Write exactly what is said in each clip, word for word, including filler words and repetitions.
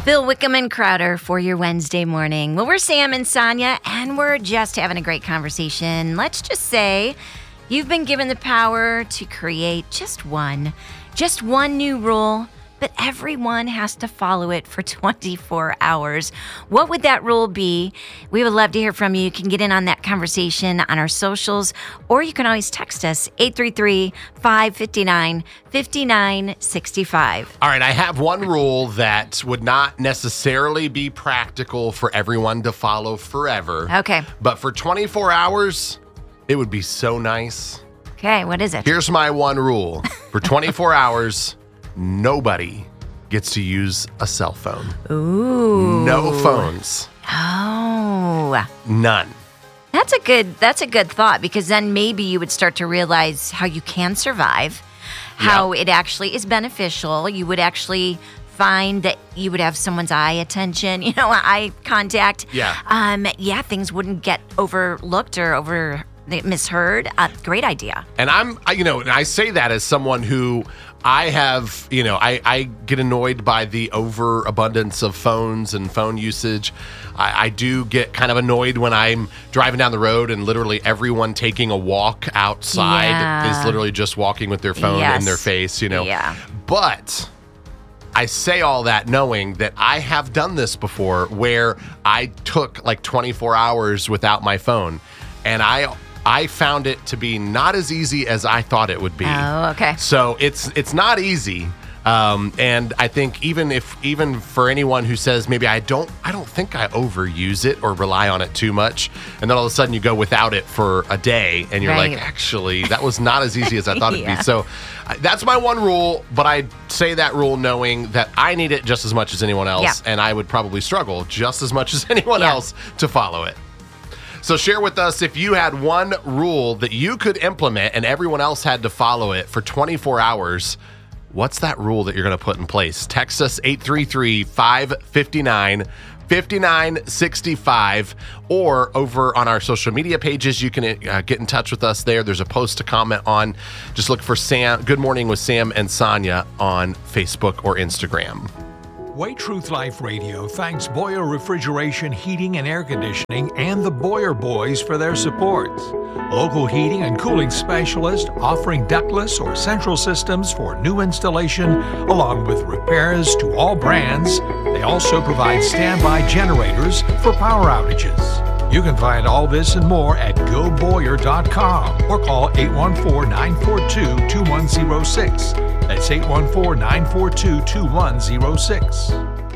Bill Wickham and Crowder for your Wednesday morning. Well, we're Sam and Sonia, and we're just having a great conversation. Let's just say you've been given the power to create just one, just one new rule, but everyone has to follow it for twenty-four hours. What would that rule be? We would love to hear from you. You can get in on that conversation on our socials, or you can always text us, eight three three, five five nine, five nine six five. All right, I have one rule that would not necessarily be practical for everyone to follow forever. Okay. But for twenty-four hours, it would be so nice. Okay, what is it? Here's my one rule. For twenty-four hours, nobody gets to use a cell phone. Ooh. No phones. Oh. None. That's a good that's a good thought, because then maybe you would start to realize how you can survive, how Yeah. it actually is beneficial. You would actually find that you would have someone's eye attention, you know, eye contact. Yeah. Um, yeah, things wouldn't get overlooked or over misheard. Uh, great idea. And I'm, I, you know, and I say that as someone who I have, you know, I, I get annoyed by the overabundance of phones and phone usage. I, I do get kind of annoyed when I'm driving down the road and literally everyone taking a walk outside Yeah. is literally just walking with their phone Yes. in their face, you know. Yeah. But I say all that knowing that I have done this before where I took like twenty-four hours without my phone, and I I found it to be not as easy as I thought it would be. Oh, okay. So it's it's not easy, um, and I think even if even for anyone who says maybe I don't I don't think I overuse it or rely on it too much, and then all of a sudden you go without it for a day, and you're Right. like, actually that was not as easy as I thought it'd Yeah. be. So uh, that's my one rule, but I say that rule knowing that I need it just as much as anyone else, Yeah. and I would probably struggle just as much as anyone Yeah. else to follow it. So share with us if you had one rule that you could implement and everyone else had to follow it for twenty-four hours. What's that rule that you're going to put in place? Text us eight three three, five five nine, five nine six five, or over on our social media pages, you can uh, get in touch with us there. There's a post to comment on. Just look for Sam. Good Morning with Sam and Sonia on Facebook or Instagram. White Truth Life Radio thanks Boyer Refrigeration, Heating and Air Conditioning and the Boyer Boys for their support. Local heating and cooling specialist offering ductless or central systems for new installation, along with repairs to all brands. They also provide standby generators for power outages. You can find all this and more at go boyer dot com or call eight one four, nine four two, two one zero six. That's eight one four, nine four two, two one zero six.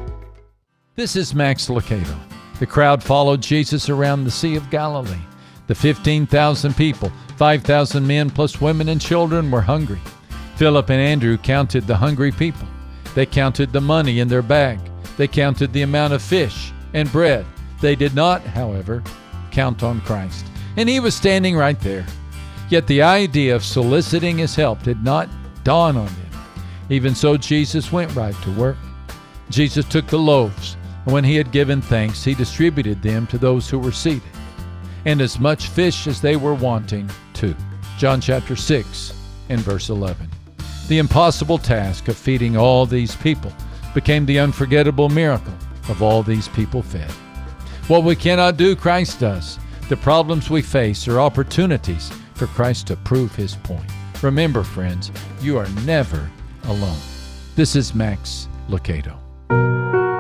This is Max Lucado. The crowd followed Jesus around the Sea of Galilee. The fifteen thousand people, five thousand men plus women and children, were hungry. Philip and Andrew counted the hungry people. They counted the money in their bag. They counted the amount of fish and bread. They did not, however, count on Christ. And he was standing right there. Yet the idea of soliciting his help did not dawn on them. Even so, Jesus went right to work. Jesus took the loaves, and when he had given thanks, he distributed them to those who were seated, and as much fish as they were wanting, too. John chapter six and verse eleven. The impossible task of feeding all these people became the unforgettable miracle of all these people fed. What we cannot do, Christ does. The problems we face are opportunities for Christ to prove his point. Remember, friends, you are never alone. This is Max Lucado.